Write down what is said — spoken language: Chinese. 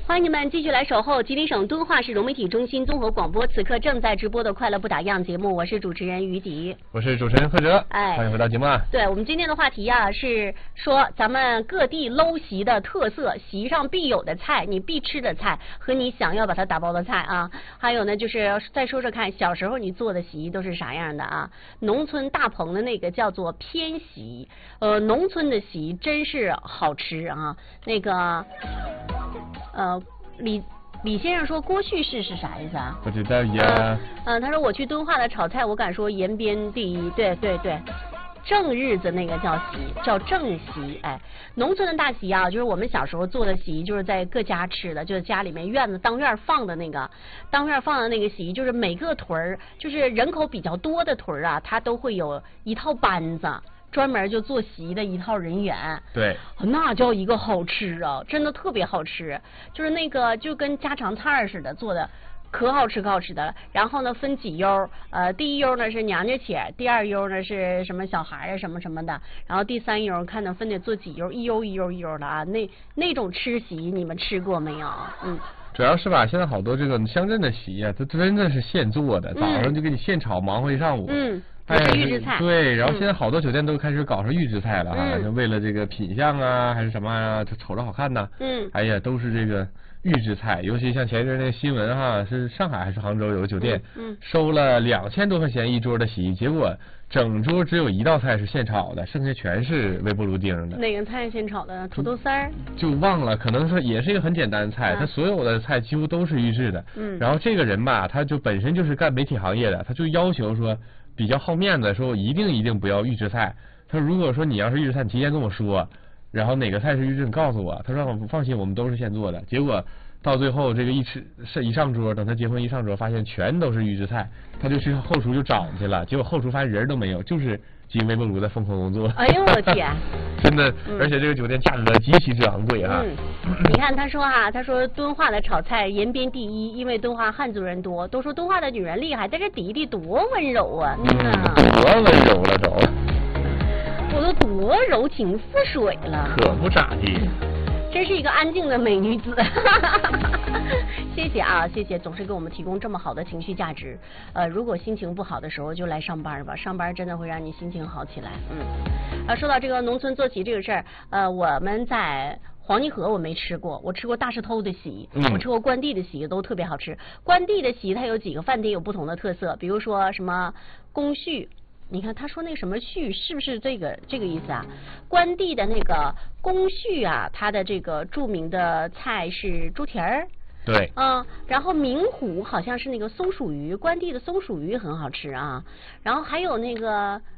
欢迎你们继续来守候吉林省敦化市融媒体中心综合广播，此刻正在直播的快乐不打烊节目，我是主持人于迪， 我是主持人贺哲，欢迎回到节目啊。 对，我们今天的话题啊是说咱们各地搂席的特色，席上必有的菜，你必吃的菜和你想要把它打包的菜啊。还有呢，就是再说说看，小时候你做的席都是啥样的啊？农村大棚的那个叫做偏席，农村的席真是好吃啊。那个李先生说郭旭式是啥意思啊？ 不知道呀。 他说我去敦化的炒菜，我敢说延边第一。对对对，正日子那个叫席，叫正席。哎，农村的大席啊，就是我们小时候做的席，就是在各家吃的，就是家里面院子当院放的那个，席，就是每个屯儿，就是人口比较多的屯儿啊，它都会有一套班子。专门就做席的一套人员， 对， 那叫一个好吃啊，真的特别好吃，就是那个就跟家常菜似的做的，可好吃的了。然后呢分几悠，第一悠呢是娘家且，第二悠呢是什么小孩啊什么什么的，然后第三悠看能分得做几悠，一悠的啊，那种吃席你们吃过没有？ 主要是吧，现在好多这种乡镇的席啊，它真的是现做的，早上就给你现炒，忙活一上午。 还是预制菜。 对，然后现在好多酒店都开始搞上预制菜了啊，就为了这个品相啊，还是什么啊，就瞅着好看呐。哎呀，都是这个预制菜，尤其像前一阵那个新闻哈，是上海还是杭州有个酒店，收了2000多块钱一桌的席，结果整桌只有一道菜是现炒的，剩下全是微波炉叮的。 哪个菜现炒的？土豆丝儿？ 就忘了，可能说也是一个很简单的菜，他所有的菜几乎都是预制的。然后这个人吧，他就本身就是干媒体行业的，他就要求说比较好面子，说我一定不要预制菜。他说如果说你要是预制菜，你提前跟我说，然后哪个菜是预制，你告诉我。他说我放心，我们都是现做的。结果到最后这个一上桌，等他结婚一上桌，发现全都是预制菜，他就去后厨就找去了，结果后厨发现人都没有，就是基因微波炉在疯狂工作。 哎呦我天！ 真的，而且这个酒店价格极其之昂贵啊。 你看他说敦化的炒菜延边第一，因为敦化汉族人多，都说敦化的女人厉害，但是迪迪多温柔啊！ 多温柔了都， 我都多柔情似水了， 可不咋地。 真是一个安静的美女子。谢谢啊，谢谢，总是给我们提供这么好的情绪价值。如果心情不好的时候就来上班吧，上班真的会让你心情好起来。说到这个农村做席这个事儿，我们在黄泥河我没吃过，我吃过大石头的席，我吃过关帝的席，都特别好吃。关帝的席它有几个饭店有不同的特色，比如说什么宫序。你看他说那个什么序是不是这个意思啊？关帝的那个宫序啊，它的这个著名的菜是猪蹄儿。 对。 然后明湖好像是那个松鼠鱼，关帝的松鼠鱼很好吃啊。然后还有那个